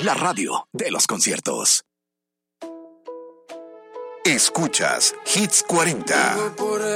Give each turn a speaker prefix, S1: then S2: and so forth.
S1: la radio de los conciertos. Escuchas Hits 40.